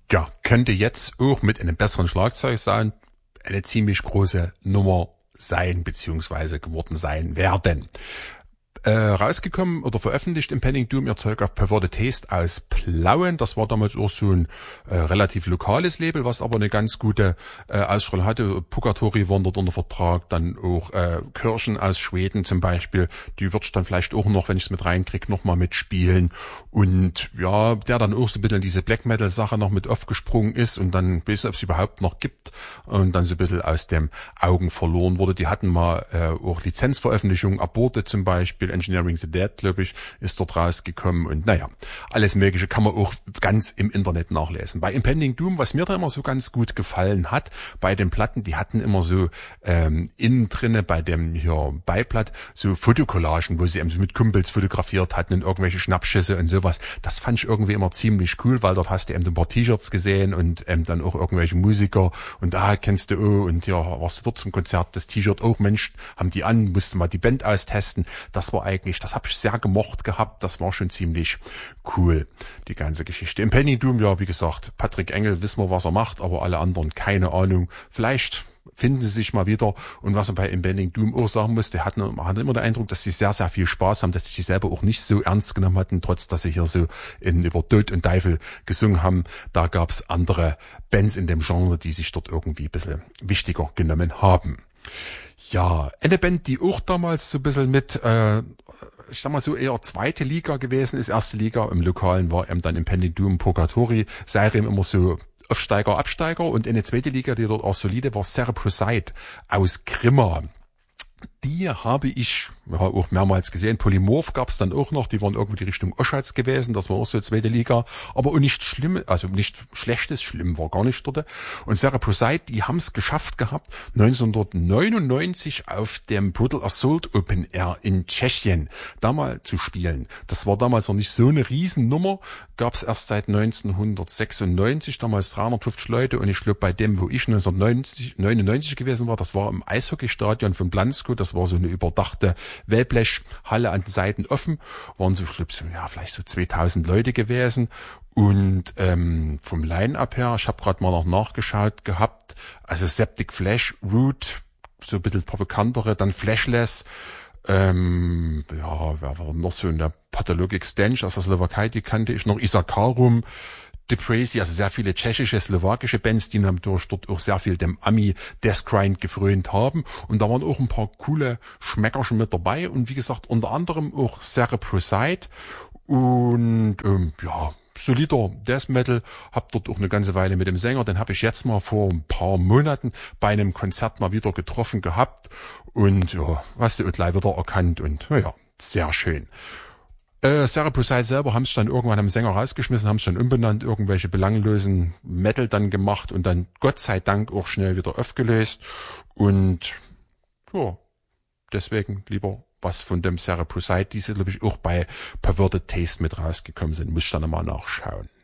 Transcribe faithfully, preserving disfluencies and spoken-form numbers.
ja, könnte jetzt auch mit einem besseren Schlagzeugsound eine ziemlich große Nummer sein, beziehungsweise geworden sein werden. Äh, rausgekommen oder veröffentlicht Impending Doom ihr Zeug auf Perverted Taste aus Plauen. Das war damals auch so ein äh, relativ lokales Label, was aber eine ganz gute äh, Ausstrahlung hatte. Purgatory waren dort unter Vertrag, dann auch äh, Kirchen aus Schweden zum Beispiel. Die wird dann vielleicht auch noch, wenn ich es mit reinkriege, nochmal mitspielen. Und ja, der dann auch so ein bisschen in diese Black Metal Sache noch mit aufgesprungen ist und dann, weiß nicht, ob es überhaupt noch gibt, und dann so ein bisschen aus dem Augen verloren wurde. Die hatten mal äh, auch Lizenzveröffentlichungen, Aborte zum Beispiel, Engineering the Dead, glaube ich, ist dort rausgekommen und naja, alles Mögliche kann man auch ganz im Internet nachlesen. Bei Impending Doom, was mir da immer so ganz gut gefallen hat, bei den Platten, die hatten immer so ähm, innen drinne bei dem hier Beiblatt so Fotokollagen, wo sie eben so mit Kumpels fotografiert hatten und irgendwelche Schnappschüsse und sowas. Das fand ich irgendwie immer ziemlich cool, weil dort hast du eben ein paar T-Shirts gesehen und ähm, dann auch irgendwelche Musiker und da ah, kennst du oh und ja, warst du dort zum Konzert, das T-Shirt, oh Mensch, haben die an, mussten mal die Band austesten. Das war eigentlich, das habe ich sehr gemocht gehabt, das war schon ziemlich cool, die ganze Geschichte. Impending Doom, ja, wie gesagt, Patrick Engel, wissen wir, was er macht, aber alle anderen, keine Ahnung. Vielleicht finden sie sich mal wieder. Und was man bei Impending Doom auch sagen muss, die hatten, man hatte immer den Eindruck, dass sie sehr, sehr viel Spaß haben, dass sie sich selber auch nicht so ernst genommen hatten, trotz dass sie hier so in, über Tod und Teufel gesungen haben. Da gab es andere Bands in dem Genre, die sich dort irgendwie ein bisschen wichtiger genommen haben. Ja, eine Band, die auch damals so ein bisschen mit, äh, ich sag mal so eher zweite Liga gewesen ist. Erste Liga im Lokalen war eben dann Impending Doom, Purgatory, Seitdem immer so Aufsteiger, Absteiger, und eine zweite Liga, die dort auch solide war, Cerebrosite aus Grimma. Die habe ich ja, auch mehrmals gesehen. Polymorph gab es dann auch noch, die waren irgendwie die Richtung Oschatz gewesen, das war auch so zweite Liga, aber auch nicht schlimm, also nicht schlechtes, schlimm war gar nicht dort. Und Cerebrosite, die haben es geschafft gehabt, neunzehnhundertneunundneunzig auf dem Brutal Assault Open Air in Tschechien da mal zu spielen. Das war damals noch nicht so eine Riesennummer, gab es erst seit neunzehnhundertsechsundneunzig, damals dreihundertfünfzig Leute, und ich glaube bei dem, wo ich neunzehnhundertneunundneunzig gewesen war, das war im Eishockeystadion von Blansko, das war so eine überdachte Wellblechhalle an den Seiten offen, waren so, ich glaube, so, ja, vielleicht so zweitausend Leute gewesen. Und ähm, vom Line-Up her, ich habe gerade mal noch nachgeschaut gehabt, also Septic Flesh, Root, so ein bisschen paar bekanntere, dann Fleshless, ähm, ja, wer war noch so in der Pathologic Stench aus der Slowakei, die kannte ich noch, Isakarum, Deprazy, also sehr viele tschechische, slowakische Bands, die natürlich dort auch sehr viel dem Ami Deathgrind gefrönt haben. Und da waren auch ein paar coole Schmecker schon mit dabei. Und wie gesagt, unter anderem auch Cerebrosite und ähm, ja, solider Death Metal. Hab dort auch eine ganze Weile mit dem Sänger, den habe ich jetzt mal vor ein paar Monaten bei einem Konzert mal wieder getroffen gehabt. Und ja, hast du gleich wieder erkannt und ja, sehr schön. Äh, Cerebrosite selber haben es dann irgendwann am Sänger rausgeschmissen, haben es dann umbenannt, irgendwelche belanglosen Metal dann gemacht und dann Gott sei Dank auch schnell wieder aufgelöst. Und ja, deswegen lieber was von dem Cerebrosite, die sind glaube ich auch bei Perverted Taste mit rausgekommen sind, muss ich dann mal nachschauen.